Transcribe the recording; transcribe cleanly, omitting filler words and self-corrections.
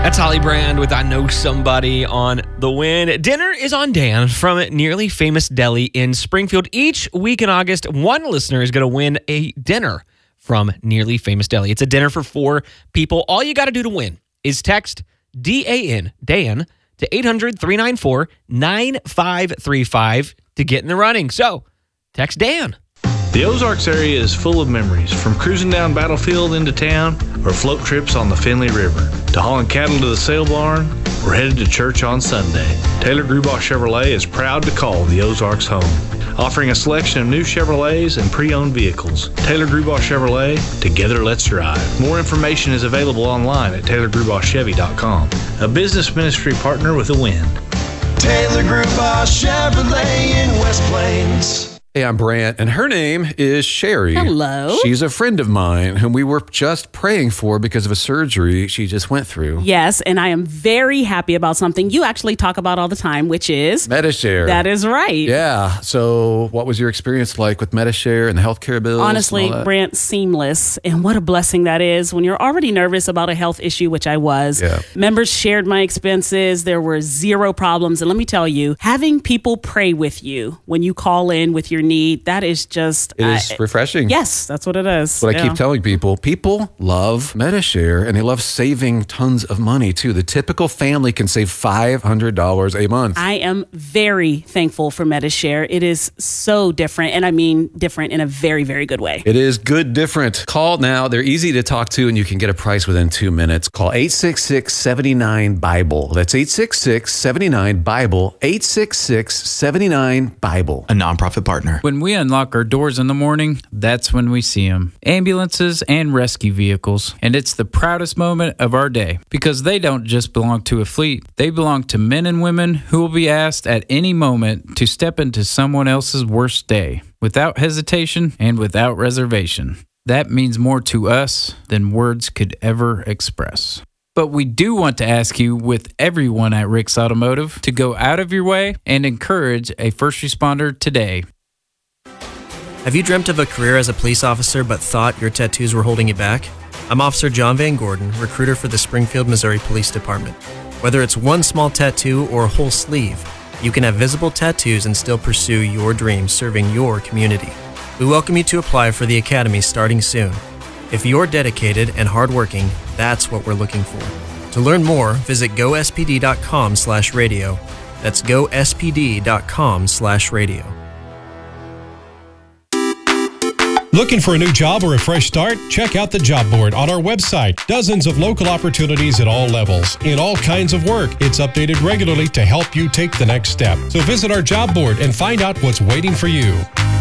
That's Holly Brand with I Know Somebody on The Win. Dinner is on Dan from Nearly Famous Deli in Springfield. Each week in August, one listener is going to win a dinner from Nearly Famous Deli. It's a dinner for 4 people. All you got to do to win is text DAN, Dan, to 800-394-9535 to get in the running. So, text Dan. The Ozarks area is full of memories, from cruising down Battlefield into town or float trips on the Finley River, to hauling cattle to the sale barn or headed to church on Sunday. Taylor Grubaugh Chevrolet is proud to call the Ozarks home, offering a selection of new Chevrolets and pre-owned vehicles. Taylor Grubaugh Chevrolet, together let's drive. More information is available online at TaylorGrubaughChevy.com, a business ministry partner with The Win. Taylor Grubaugh Chevrolet in West Plains. Hey, I'm Brant, and her name is Sherry. Hello. She's a friend of mine whom we were just praying for because of a surgery she just went through. Yes, and I am very happy about something you actually talk about all the time, which is Medi-Share. That is right. Yeah. So what was your experience like with Medi-Share and the healthcare bills? Honestly, Brant, seamless. And what a blessing that is when you're already nervous about a health issue, which I was. Yeah. Members shared my expenses. There were 0 problems. And let me tell you, having people pray with you when you call in with your need, that is just... It is refreshing. Yes, that's what it is. What I keep telling people love Medi-Share, and they love saving tons of money, too. The typical family can save $500 a month. I am very thankful for Medi-Share. It is so different, and I mean different in a very, very good way. It is good different. Call now. They're easy to talk to, and you can get a price within 2 minutes. Call 866-79-BIBLE. That's 866-79-BIBLE. 866-79-BIBLE. A nonprofit partner. When we unlock our doors in the morning, that's when we see them. Ambulances and rescue vehicles. And it's the proudest moment of our day because they don't just belong to a fleet. They belong to men and women who will be asked at any moment to step into someone else's worst day without hesitation and without reservation. That means more to us than words could ever express. But we do want to ask you, with everyone at Rick's Automotive, to go out of your way and encourage a first responder today. Have you dreamt of a career as a police officer but thought your tattoos were holding you back? I'm Officer John Van Gordon, recruiter for the Springfield, Missouri Police Department. Whether it's one small tattoo or a whole sleeve, you can have visible tattoos and still pursue your dreams serving your community. We welcome you to apply for the Academy starting soon. If you're dedicated and hardworking, that's what we're looking for. To learn more, visit gospd.com/radio. That's gospd.com/radio. Looking for a new job or a fresh start? Check out the job board on our website. Dozens of local opportunities at all levels, in all kinds of work. It's updated regularly to help you take the next step. So visit our job board and find out what's waiting for you.